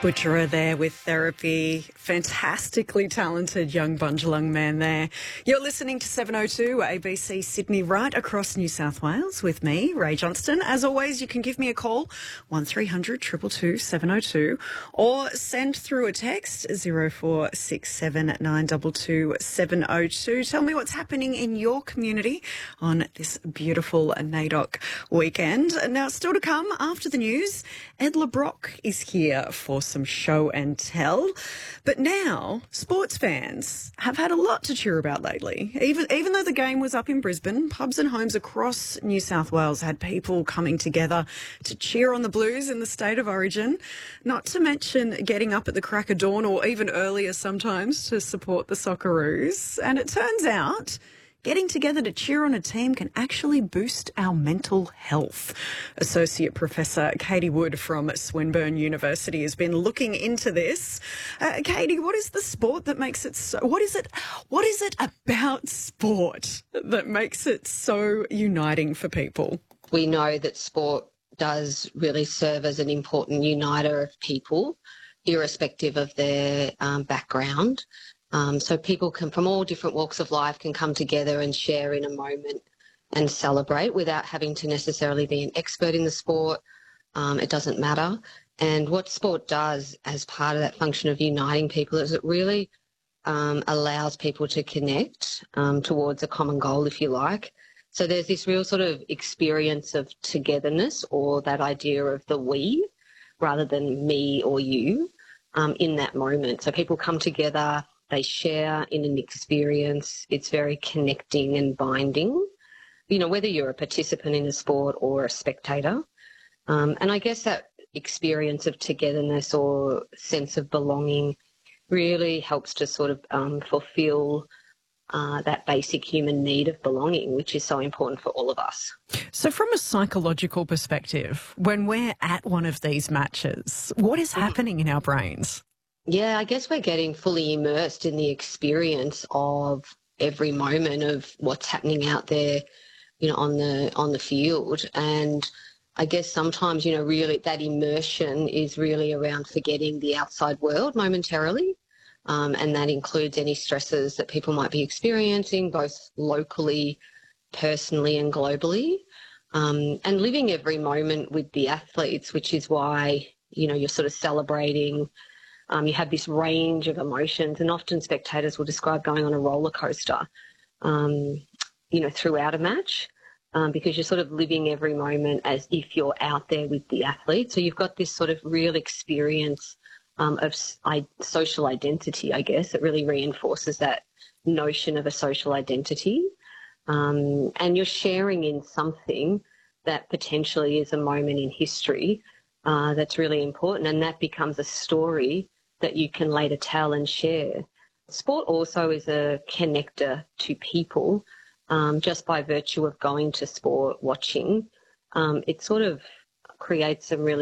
Butcherer there with Therapy. Fantastically talented young Bundjalung man there. You're listening to 702 ABC Sydney, right across New South Wales with me, Ray Johnston. As always, you can give me a call, 1300 222 702, or send through a text, 0467 922 702. Tell me what's happening in your community on this beautiful NAIDOC weekend. Now, still to come after the news, Ed LeBrock is here for some show and tell. But now, sports fans have had a lot to cheer about lately. Even though the game was up in Brisbane, pubs and homes across New South Wales had people coming together to cheer on the Blues in the State of Origin, not to mention getting up at the crack of dawn or even earlier sometimes to support the Socceroos. And it turns out getting together to cheer on a team can actually boost our mental health. Associate Professor Katie Wood from Swinburne University has been looking into this. Katie, what is the sport that makes it so? What is it about sport that makes it so uniting for people? We know that sport does really serve as an important uniter of people, irrespective of their background. So people from all different walks of life can come together and share in a moment and celebrate without having to necessarily be an expert in the sport. It doesn't matter. And what sport does as part of that function of uniting people is it really allows people to connect towards a common goal, if you like. So there's this real sort of experience of togetherness, or that idea of the we rather than me or you in that moment. So people come together, they share in an experience. It's very connecting and binding, you know, whether you're a participant in a sport or a spectator. And I guess that experience of togetherness or sense of belonging really helps to sort of fulfill that basic human need of belonging, which is so important for all of us. So from a psychological perspective, when we're at one of these matches, what is happening in our brains? Yeah, I guess we're getting fully immersed in the experience of every moment of what's happening out there, you know, on the field. And I guess sometimes, you know, really that immersion is really around forgetting the outside world momentarily. And that includes any stresses that people might be experiencing, both locally, personally, and globally. And living every moment with the athletes, which is why, you know, you're sort of celebrating. You have this range of emotions, and often spectators will describe going on a roller coaster, you know, throughout a match, because you're sort of living every moment as if you're out there with the athlete. So you've got this sort of real experience of social identity, I guess. It really reinforces that notion of a social identity. And you're sharing in something that potentially is a moment in history that's really important, and that becomes a story that you can later tell and share. Sport also is a connector to people, just by virtue of going to sport, watching. It sort of creates some really